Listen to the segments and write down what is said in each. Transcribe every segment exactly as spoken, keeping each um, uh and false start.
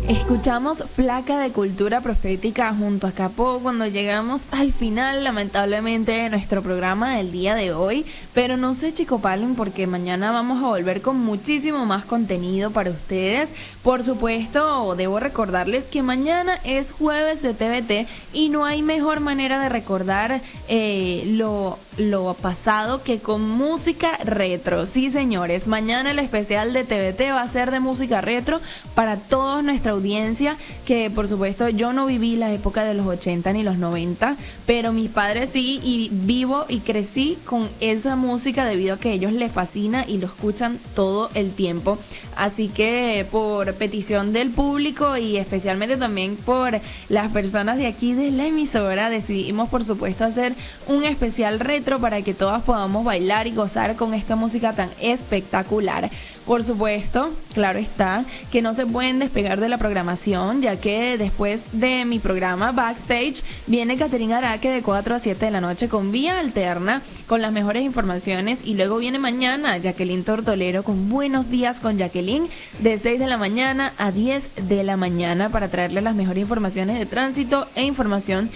Escuchamos Flaca de Cultura Profética junto a Capó cuando llegamos al final, lamentablemente, de nuestro programa del día de hoy. Pero no sé, Chico Palen, porque mañana vamos a volver con muchísimo más contenido para ustedes. Por supuesto, debo recordarles que mañana es jueves de T V T y no hay mejor manera de recordar eh, lo, lo pasado que con música retro. Sí, señores, mañana el especial de T V T va a ser de música retro para toda nuestra audiencia, que por supuesto yo no viví la época de los ochenta ni los noventa, pero mis padres sí, y vivo y crecí con esa música debido a que a ellos les fascina y lo escuchan todo el tiempo. Así que por petición del público y especialmente también por las personas de aquí de la emisora, decidimos por supuesto hacer un especial retro para que todas podamos bailar y gozar con esta música tan espectacular. Por supuesto, claro está, que no se pueden despegar de la programación, ya que después de mi programa Backstage viene Caterina Araque de cuatro a siete de la noche con Vía Alterna, con las mejores informaciones, y luego viene mañana Jacqueline Tortolero con Buenos Días con Jacqueline de seis de la mañana a diez de la mañana para traerle las mejores informaciones de tránsito e información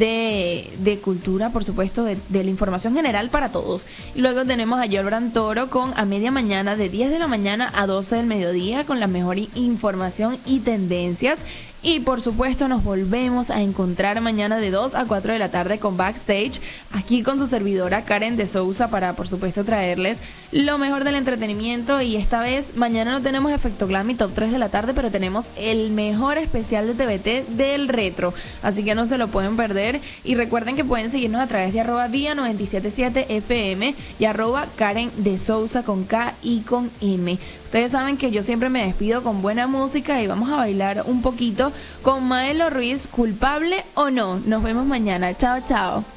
de, de cultura, por supuesto, de, de la información general para todos. Y luego tenemos a Yolbran Toro con A Media Mañana de diez de la mañana a doce del mediodía con la mejor información y tendencias. Y por supuesto nos volvemos a encontrar mañana de dos a cuatro de la tarde con Backstage, aquí con su servidora Karen de Sousa, para por supuesto traerles lo mejor del entretenimiento. Y esta vez mañana no tenemos Efecto Glam y Top tres de la tarde, pero tenemos el mejor especial de T V T del retro, así que no se lo pueden perder. Y recuerden que pueden seguirnos a través de arroba vía noventa y siete punto siete F M y arroba Karen de Sousa con K y con M. Ustedes saben que yo siempre me despido con buena música y vamos a bailar un poquito con Maelo Ruiz, Culpable o No. Nos vemos mañana. Chao, chao.